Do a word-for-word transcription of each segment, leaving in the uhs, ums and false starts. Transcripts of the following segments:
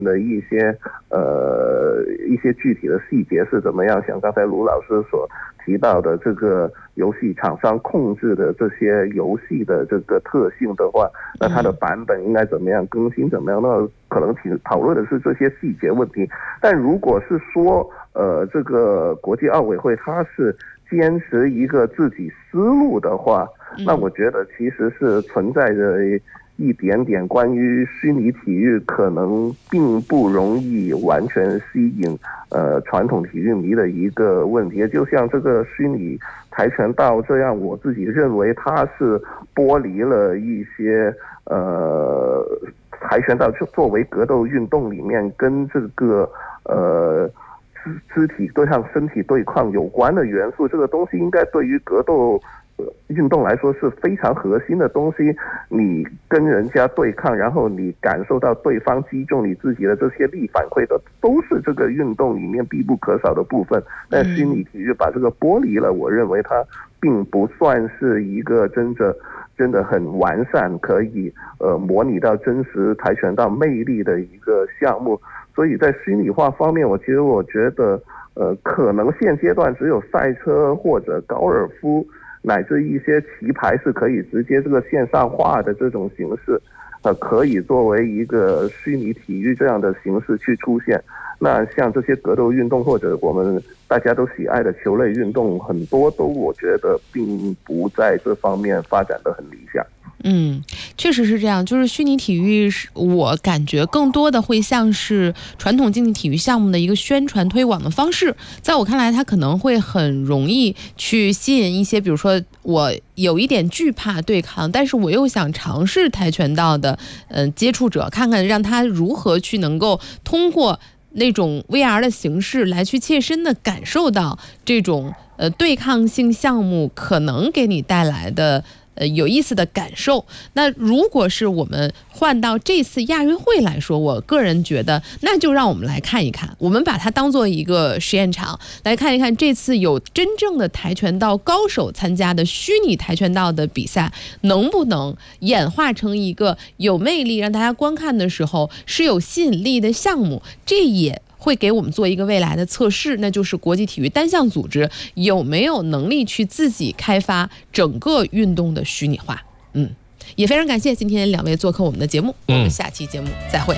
的一些呃一些具体的细节是怎么样，像刚才卢老师所提到的这个游戏厂商控制的这些游戏的这个特性的话，那它的版本应该怎么样更新怎么样，那可能讨论的是这些细节问题。但如果是说呃这个国际奥委会它是坚持一个自己思路的话，那我觉得其实是存在着一点点关于虚拟体育可能并不容易完全吸引呃传统体育迷的一个问题。就像这个虚拟跆拳道这样，我自己认为它是剥离了一些呃跆拳道作为格斗运动里面跟这个呃肢肢体对抗、身体对抗有关的元素，这个东西应该对于格斗运动来说是非常核心的东西。你跟人家对抗，然后你感受到对方击中你自己的这些力反馈的，都是这个运动里面必不可少的部分。但虚拟体育把这个剥离了，我认为它并不算是一个真正真的很完善，可以呃模拟到真实跆拳道魅力的一个项目。所以在虚拟化方面，我其实我觉得呃可能现阶段只有赛车或者高尔夫乃至一些棋牌是可以直接这个线上化的这种形式，呃，可以作为一个虚拟体育这样的形式去出现。那像这些格斗运动或者我们大家都喜爱的球类运动，很多都我觉得并不在这方面发展得很理想。 嗯，确实是这样。就是虚拟体育，我感觉更多的会像是传统竞技体育项目的一个宣传推广的方式。在我看来，它可能会很容易去吸引一些，比如说我有一点惧怕对抗，但是我又想尝试跆拳道的嗯、呃、接触者，看看让他如何去能够通过那种 V R 的形式来去切身的感受到这种呃对抗性项目可能给你带来的呃有意思的感受。那如果是我们换到这次亚运会来说，我个人觉得那就让我们来看一看，我们把它当做一个实验场来看一看，这次有真正的跆拳道高手参加的虚拟跆拳道的比赛能不能演化成一个有魅力让大家观看的时候是有吸引力的项目。这也会给我们做一个未来的测试，那就是国际体育单项组织有没有能力去自己开发整个运动的虚拟化。嗯，也非常感谢今天两位做客我们的节目，我们下期节目再会。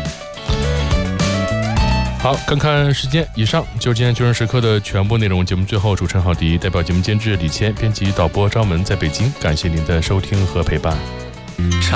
好，看看时间，以上就是今天就任时刻的全部内容。节目最后，主持人郝迪代表节目监制李谦、编辑导播张文在北京，感谢您的收听和陪伴。